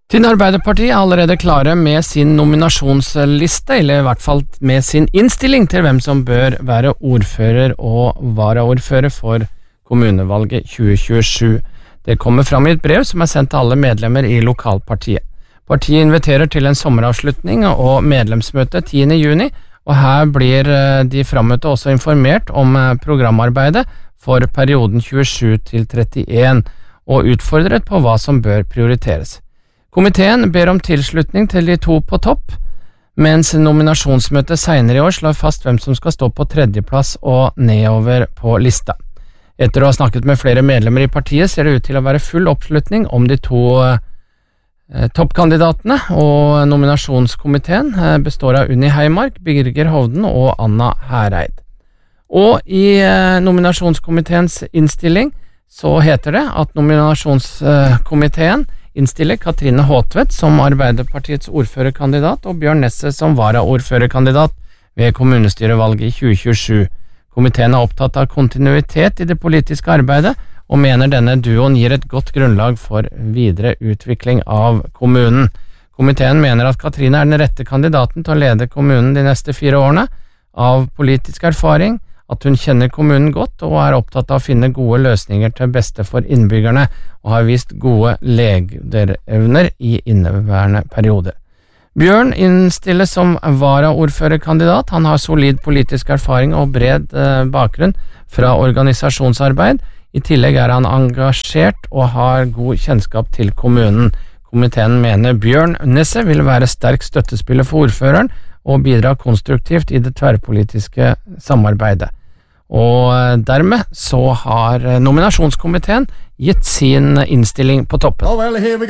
Tinn Arbeiderparti allerede klare med sin nominasjonsliste, eller i hvert fall med sin innstilling til hvem som bør være ordfører og varaordfører for kommunevalget 2027. Det kommer fram i et brev som sendt til alle medlemmer i lokalpartiet. Partiet inviterer til en sommeravslutning og medlemsmøte 10. juni, og her blir de frammøtte også informert om programarbeidet for perioden 27 til 31, og utfordret på hva som bør prioriteres. Komiteen ber om tilslutning til de to på topp, mens nominasjonsmøtet senere i år slår fast hvem som skal stå på tredjeplass og nedover på lista. Etter å ha snakket med flere medlemmer i partiet ser det ut til å være full oppslutning om de to toppkandidatene, og nominasjonskomiteen består av Unni Heimark, Birger Hovden og Anna Hereid. Og i nominasjonskomiteens innstilling så heter det at nominasjonskomiteen innstiller Katrine Håtvedt som Arbeiderpartiets ordførerkandidat og Bjørn Nesse som varaordførerkandidat ved kommunestyrevalget i 2027. Komiteen er opptatt av kontinuitet i det politiske arbeidet og mener denne duoen gir et godt grunnlag for videre utvikling av kommunen. Komiteen mener at Katrine er den rette kandidaten til å lede kommunen de neste 4 årene, av politisk erfaring, at hun kjenner kommunen godt og er opptatt av å finne gode løsninger til beste for innbyggerne og har vist gode lederevner i inneværende periode. Bjørn innstilles som varaordførerkandidat. Han har solid politisk erfaring og bred bakgrunn fra organisasjonsarbeid. I tillegg er han engasjert og har god kjennskap til kommunen. Komiteen mener Bjørn Nesse vil være sterk støttespiller for ordføreren og bidra konstruktivt i det tverrpolitiske samarbeidet. Og dermed så har nominasjonskomiteen gitt sin innstilling på toppen.